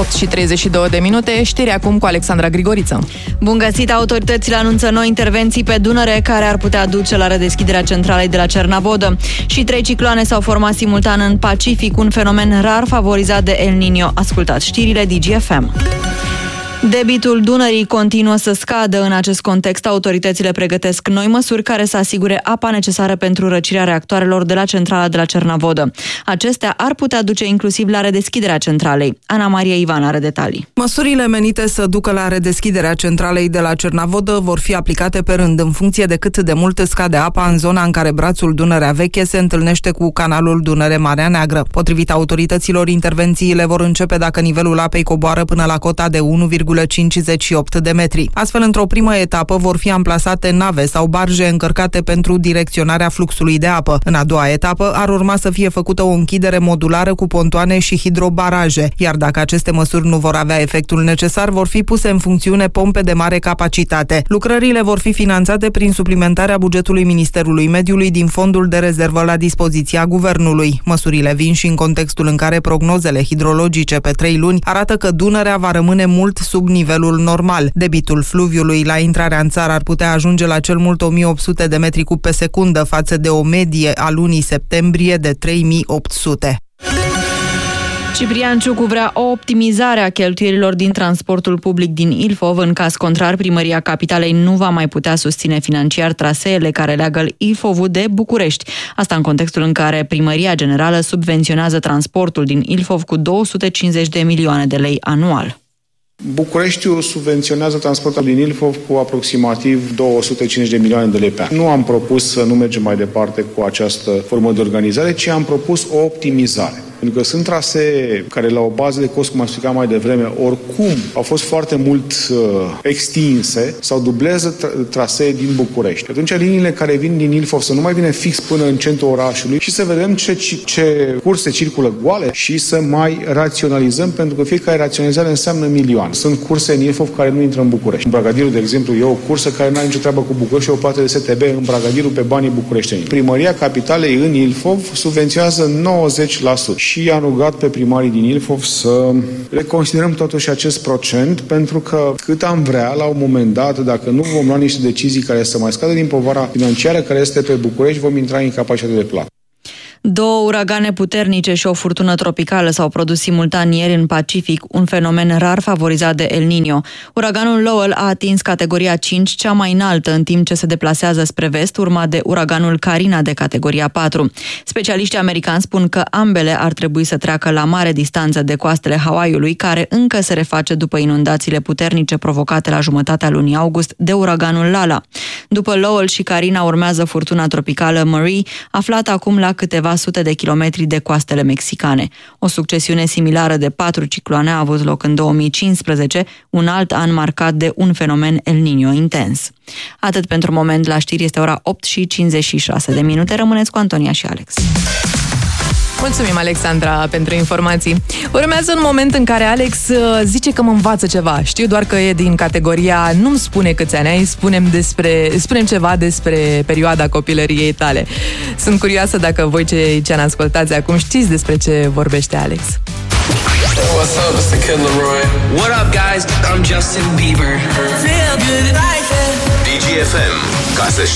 8:32, știri acum cu Alexandra Grigoriță. Bun găsit! Autoritățile anunță noi intervenții pe Dunăre care ar putea duce la redeschiderea centralei de la Cernavodă. Și 3 cicloane s-au format simultan în Pacific, un fenomen rar favorizat de El Niño. Ascultați știrile DGFM. Debitul Dunării continuă să scadă. În acest context, autoritățile pregătesc noi măsuri care să asigure apa necesară pentru răcirea reactoarelor de la centrala de la Cernavodă. Acestea ar putea duce inclusiv la redeschiderea centralei. Ana Maria Ivan are detalii. Măsurile menite să ducă la redeschiderea centralei de la Cernavodă vor fi aplicate pe rând, în funcție de cât de mult scade apa în zona în care brațul Dunărea Veche se întâlnește cu canalul Dunăre-Marea Neagră. Potrivit autorităților, intervențiile vor începe dacă nivelul apei coboară până la cota de 1,58 de metri. Astfel, într-o primă etapă vor fi amplasate nave sau barje încărcate pentru direcționarea fluxului de apă. În a doua etapă ar urma să fie făcută o închidere modulară cu pontoane și hidrobaraje, iar dacă aceste măsuri nu vor avea efectul necesar, vor fi puse în funcțiune pompe de mare capacitate. Lucrările vor fi finanțate prin suplimentarea bugetului Ministerului Mediului din fondul de rezervă la dispoziția Guvernului. Măsurile vin și în contextul în care prognozele hidrologice pe 3 luni arată că Dunărea va rămâne mult sub nivelul normal. Debitul fluviului la intrarea în țară ar putea ajunge la cel mult 1800 de metri cub pe secundă față de o medie a lunii septembrie de 3800. Ciprian Ciucu vrea o optimizare a cheltuielilor din transportul public din Ilfov. În caz contrar, primăria capitalei nu va mai putea susține financiar traseele care leagă Ilfovul de București. Asta în contextul în care Primăria Generală subvenționează transportul din Ilfov cu 250 de milioane de lei anual. Bucureștiul subvenționează transportul din Ilfov cu aproximativ 250 de milioane de lei pe an. Nu am propus să nu mergem mai departe cu această formă de organizare, ci am propus o optimizare. Pentru că sunt trasee care la o bază de cost, cum am explicat mai devreme, oricum au fost foarte mult extinse sau dublează trasee din București. Atunci liniile care vin din Ilfov să nu mai vină fix până în centrul orașului și să vedem ce curse circulă goale și să mai raționalizăm, pentru că fiecare raționalizare înseamnă milioane. Sunt curse în Ilfov care nu intră în București. În Bragadiru, de exemplu, e o cursă care nu are nicio treabă cu București și o plată de STB în Bragadiru pe banii bucureșteni. Primăria Capitalei în Ilfov subvenționează 90%. Și am rugat pe primarii din Ilfov să reconsiderăm totuși acest procent, pentru că cât am vrea, la un moment dat, dacă nu vom lua niște decizii care să mai scadă din povara financiară care este pe București, vom intra în incapacitate de plată. 2 uragane puternice și o furtună tropicală s-au produs simultan ieri în Pacific, un fenomen rar favorizat de El Niño. Uraganul Lowell a atins categoria 5, cea mai înaltă, în timp ce se deplasează spre vest, urmat de uraganul Carina de categoria 4. Specialiștii americani spun că ambele ar trebui să treacă la mare distanță de coastele Hawaiiului, care încă se reface după inundațiile puternice provocate la jumătatea lunii august de uraganul Lala. După Lowell și Carina urmează furtuna tropicală Marie, aflată acum la câteva sute de kilometri de coastele mexicane. O succesiune similară de 4 cicloane a avut loc în 2015, un alt an marcat de un fenomen El Niño intens. Atât pentru moment, la știri este ora 8:56. Rămâneți cu Antonia și Alex. Mulțumim, Alexandra, pentru informații. Urmează un moment în care Alex zice că mă învață ceva. Știu doar că e din categoria nu-mi spune câți ani ai, spune-mi ceva despre perioada copilăriei tale. Sunt curioasă dacă voi ce ne ascultați acum știți despre ce vorbește Alex. What's up, it's the Kid Leroy. What up, guys? I'm Justin Bieber. DGFM, ca să